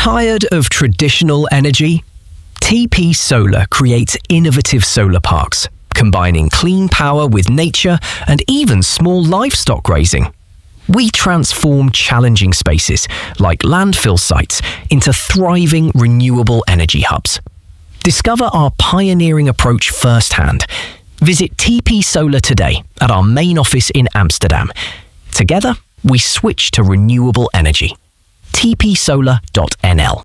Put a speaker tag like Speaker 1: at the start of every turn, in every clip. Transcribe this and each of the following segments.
Speaker 1: Tired of traditional energy? TP Solar creates innovative solar parks, combining clean power with nature and even small livestock grazing. We transform challenging spaces, like landfill sites, into thriving renewable energy hubs. Discover our pioneering approach firsthand. Visit TP Solar today at our main office in Amsterdam. Together, we switch to renewable energy. tpsolar.nl.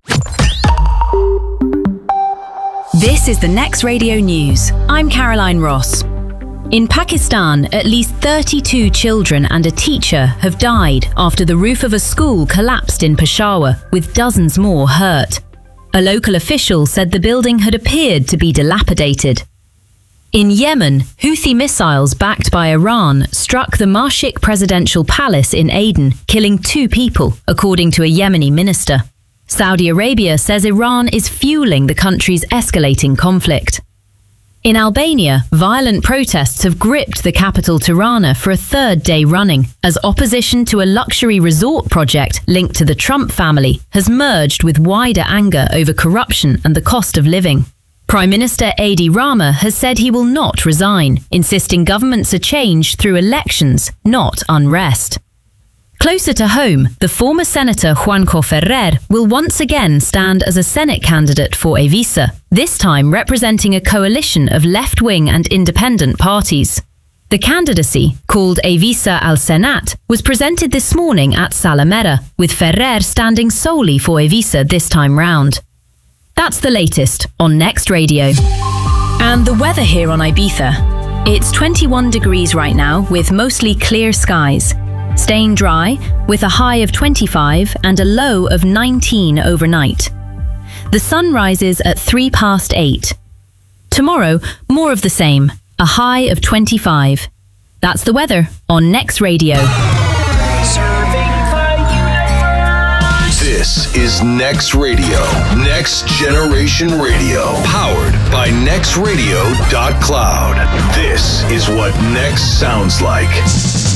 Speaker 2: This is the Next Radio News. I'm Caroline Ross. In Pakistan, at least 32 children and a teacher have died after the roof of a school collapsed in Peshawar, with dozens more hurt. A local official said the building had appeared to be dilapidated. In Yemen, Houthi missiles backed by Iran struck the Mashik presidential palace in Aden, killing 2 people, according to a Yemeni minister. Saudi Arabia says Iran is fueling the country's escalating conflict. In Albania, violent protests have gripped the capital Tirana for a 3rd day running, as opposition to a luxury resort project linked to the Trump family has merged with wider anger over corruption and the cost of living. Prime Minister Edi Rama has said he will not resign, insisting governments are changed through elections, not unrest. Closer to home, the former Senator Juanjo Ferrer will once again stand as a Senate candidate for Evisa, this time representing a coalition of left-wing and independent parties. The candidacy, called Evisa al Senat, was presented this morning at Salamera, with Ferrer standing solely for Evisa this time round. That's the latest on Next Radio. And the weather here on Ibiza. It's 21 degrees right now with mostly clear skies. Staying dry with a high of 25 and a low of 19 overnight. The sun rises at 8:03. Tomorrow, more of the same, a high of 25. That's the weather on Next Radio.
Speaker 3: This is Next Radio, Next Generation Radio, powered by nextradio.cloud. This is what Next sounds like.